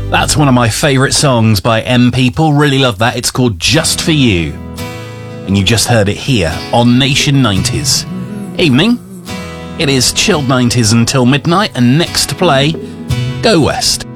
That's one of my favourite songs by M People. Really love that. It's called Just For You. And you just heard it here on Nation 90s. Evening. It is chilled 90s until midnight, and next to play, Go West.